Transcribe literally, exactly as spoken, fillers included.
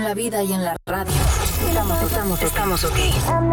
en la vida y en la radio. Estamos, estamos, estamos ok.